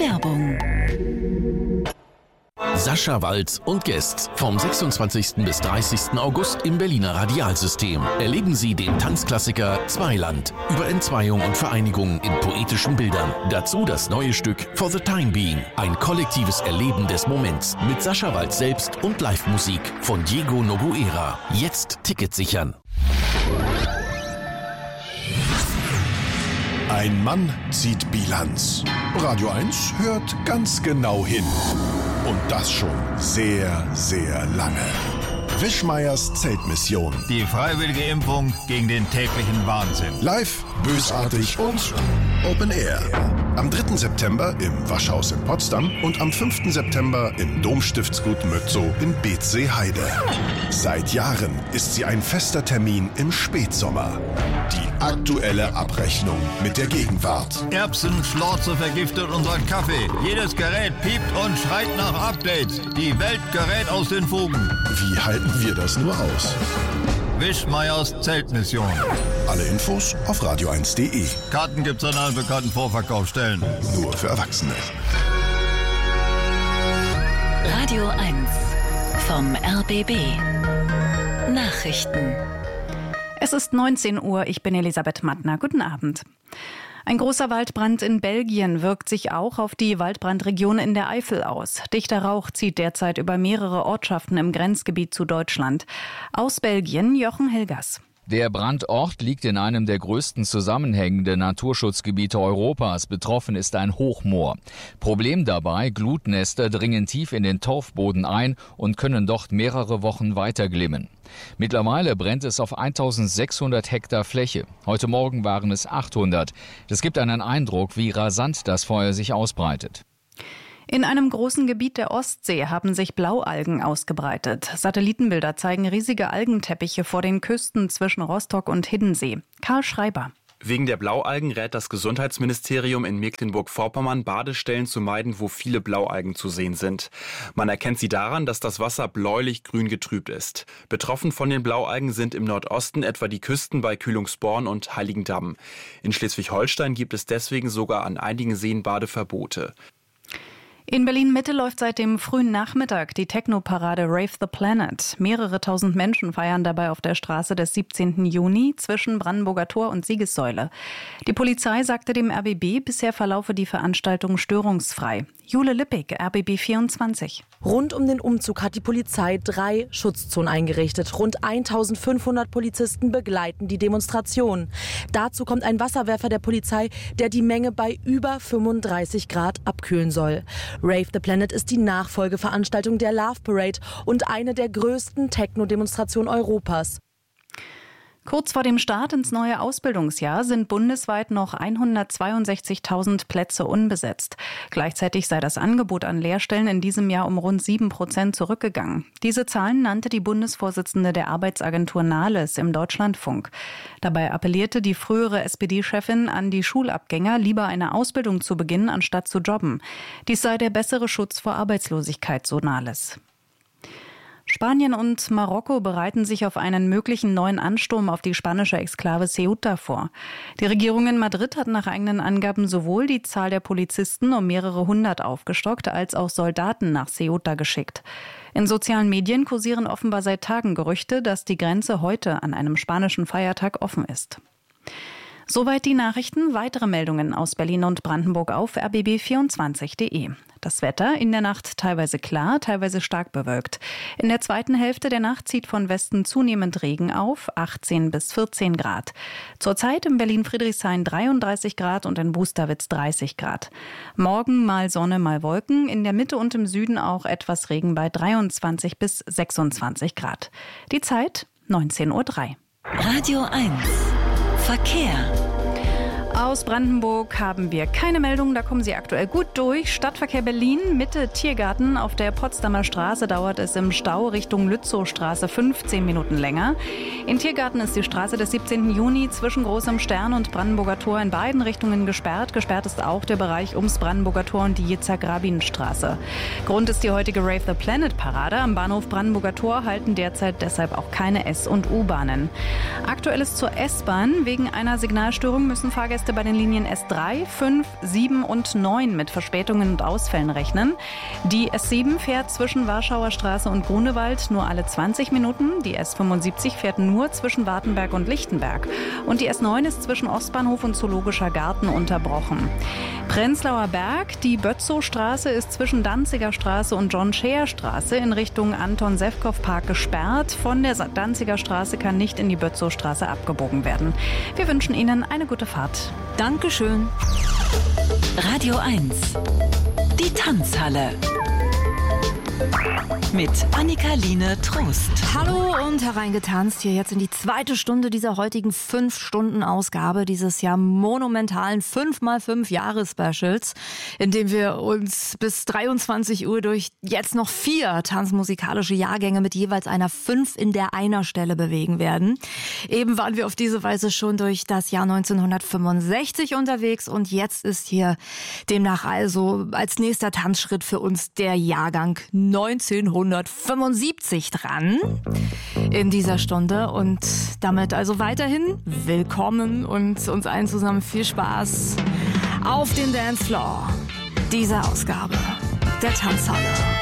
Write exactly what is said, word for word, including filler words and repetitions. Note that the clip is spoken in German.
Werbung. Sascha Walz und Guests vom sechsundzwanzigsten bis dreißigsten August im Berliner Radialsystem. Erleben Sie den Tanzklassiker Zweiland über Entzweiung und Vereinigung in poetischen Bildern. Dazu das neue Stück For the Time Being. Ein kollektives Erleben des Moments mit Sascha Walz selbst und Live-Musik von Diego Noguera. Jetzt Ticket sichern. Ein Mann zieht Bilanz. Radio eins hört ganz genau hin. Und das schon sehr, sehr lange. Wischmeiers Zeltmission. Die freiwillige Impfung gegen den täglichen Wahnsinn. Live, bösartig und Open Air. Am dritten September im Waschhaus in Potsdam und am fünften September im Domstiftsgut Mötzow in Beetzsee-Heide. Seit Jahren ist sie ein fester Termin im Spätsommer. Die aktuelle Abrechnung mit der Gegenwart. Erbsenschlorze vergiftet unseren Kaffee. Jedes Gerät piept und schreit nach Updates. Die Welt gerät aus den Fugen. Wie halten wir das nur aus? Wischmeiers Zeltmission. Alle Infos auf radio eins punkt de. Karten gibt's an allen bekannten Vorverkaufsstellen. Nur für Erwachsene. Radio eins vom R B B. Nachrichten. Es ist neunzehn Uhr, ich bin Elisabeth Mattner. Guten Abend. Ein großer Waldbrand in Belgien wirkt sich auch auf die Waldbrandregion in der Eifel aus. Dichter Rauch zieht derzeit über mehrere Ortschaften im Grenzgebiet zu Deutschland. Aus Belgien Jochen Helgers. Der Brandort liegt in einem der größten zusammenhängenden Naturschutzgebiete Europas. Betroffen ist ein Hochmoor. Problem dabei, Glutnester dringen tief in den Torfboden ein und können dort mehrere Wochen weiter glimmen. Mittlerweile brennt es auf eintausendsechshundert Hektar Fläche. Heute Morgen waren es achthundert. Das gibt einen Eindruck, wie rasant das Feuer sich ausbreitet. In einem großen Gebiet der Ostsee haben sich Blaualgen ausgebreitet. Satellitenbilder zeigen riesige Algenteppiche vor den Küsten zwischen Rostock und Hiddensee. Karl Schreiber. Wegen der Blaualgen rät das Gesundheitsministerium in Mecklenburg-Vorpommern, Badestellen zu meiden, wo viele Blaualgen zu sehen sind. Man erkennt sie daran, dass das Wasser bläulich-grün getrübt ist. Betroffen von den Blaualgen sind im Nordosten etwa die Küsten bei Kühlungsborn und Heiligendamm. In Schleswig-Holstein gibt es deswegen sogar an einigen Seen Badeverbote. In Berlin-Mitte läuft seit dem frühen Nachmittag die Techno-Parade Rave the Planet. Mehrere tausend Menschen feiern dabei auf der Straße des siebzehnten Juni zwischen Brandenburger Tor und Siegessäule. Die Polizei sagte dem R B B, bisher verlaufe die Veranstaltung störungsfrei. Jule Lippig, R B B vierundzwanzig. Rund um den Umzug hat die Polizei drei Schutzzonen eingerichtet. Rund eintausendfünfhundert Polizisten begleiten die Demonstration. Dazu kommt ein Wasserwerfer der Polizei, der die Menge bei über fünfunddreißig Grad abkühlen soll. Rave the Planet ist die Nachfolgeveranstaltung der Love Parade und eine der größten Techno-Demonstrationen Europas. Kurz vor dem Start ins neue Ausbildungsjahr sind bundesweit noch hundertzweiundsechzigtausend Plätze unbesetzt. Gleichzeitig sei das Angebot an Lehrstellen in diesem Jahr um rund sieben Prozent zurückgegangen. Diese Zahlen nannte die Bundesvorsitzende der Arbeitsagentur Nahles im Deutschlandfunk. Dabei appellierte die frühere S P D-Chefin an die Schulabgänger, lieber eine Ausbildung zu beginnen, anstatt zu jobben. Dies sei der bessere Schutz vor Arbeitslosigkeit, so Nahles. Spanien und Marokko bereiten sich auf einen möglichen neuen Ansturm auf die spanische Exklave Ceuta vor. Die Regierung in Madrid hat nach eigenen Angaben sowohl die Zahl der Polizisten um mehrere hundert aufgestockt, als auch Soldaten nach Ceuta geschickt. In sozialen Medien kursieren offenbar seit Tagen Gerüchte, dass die Grenze heute an einem spanischen Feiertag offen ist. Soweit die Nachrichten. Weitere Meldungen aus Berlin und Brandenburg auf r b b vierundzwanzig punkt de. Das Wetter in der Nacht teilweise klar, teilweise stark bewölkt. In der zweiten Hälfte der Nacht zieht von Westen zunehmend Regen auf, achtzehn bis vierzehn Grad. Zurzeit in Berlin-Friedrichshain dreiunddreißig Grad und in Busterwitz dreißig Grad. Morgen mal Sonne, mal Wolken, in der Mitte und im Süden auch etwas Regen bei dreiundzwanzig bis sechsundzwanzig Grad. Die Zeit neunzehn Uhr drei. Radio eins Verkehr. Aus Brandenburg haben wir keine Meldung, da kommen Sie aktuell gut durch. Stadtverkehr Berlin, Mitte Tiergarten. Auf der Potsdamer Straße dauert es im Stau Richtung Lützowstraße fünfzehn Minuten länger. In Tiergarten ist die Straße des siebzehnten Juni zwischen Großem Stern und Brandenburger Tor in beiden Richtungen gesperrt. Gesperrt ist auch der Bereich ums Brandenburger Tor und die Yitzhak-Rabin-Straße. Grund ist die heutige Rave the Planet Parade. Am Bahnhof Brandenburger Tor halten derzeit deshalb auch keine S- und U-Bahnen. Aktuelles zur S-Bahn. Wegen einer Signalstörung müssen Fahrgäste bitte bei den Linien S drei, fünf, sieben und neun mit Verspätungen und Ausfällen rechnen. Die S sieben fährt zwischen Warschauer Straße und Grunewald nur alle zwanzig Minuten. Die S fünfundsiebzig fährt nur zwischen Wartenberg und Lichtenberg. Und die S neun ist zwischen Ostbahnhof und Zoologischer Garten unterbrochen. Prenzlauer Berg, die Bötzow-Straße ist zwischen Danziger Straße und John-Scheer-Straße in Richtung Anton-Sewkow-Park gesperrt. Von der Danziger Straße kann nicht in die Bötzow-Straße abgebogen werden. Wir wünschen Ihnen eine gute Fahrt. Dankeschön. Radio eins. Die Tanzhalle. Mit Annika-Line Trost. Hallo und hereingetanzt hier jetzt in die zweite Stunde dieser heutigen fünf Stunden Ausgabe dieses ja monumentalen fünf mal fünf Jahres-Specials, in dem wir uns bis dreiundzwanzig Uhr durch jetzt noch vier tanzmusikalische Jahrgänge mit jeweils einer fünf in der Einer-Stelle bewegen werden. Eben waren wir auf diese Weise schon durch das Jahr neunzehnhundertfünfundsechzig unterwegs und jetzt ist hier demnach also als nächster Tanzschritt für uns der Jahrgang neunzehnhundertfünfundsiebzig dran in dieser Stunde und damit also weiterhin willkommen und uns allen zusammen viel Spaß auf dem Dancefloor dieser Ausgabe der Tanzhalle.